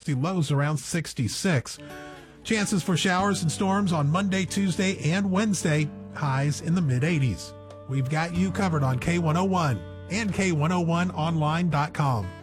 60, lows around 66. Chances for showers and storms on Monday, Tuesday, and Wednesday, highs in the mid-80s. We've got you covered on K101 and K101online.com.